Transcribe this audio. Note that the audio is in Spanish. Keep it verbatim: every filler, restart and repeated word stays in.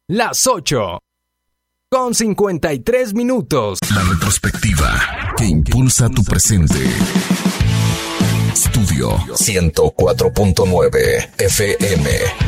las ocho con cincuenta y tres minutos. La retrospectiva que impulsa tu presente. Estudio ciento cuatro punto nueve F M.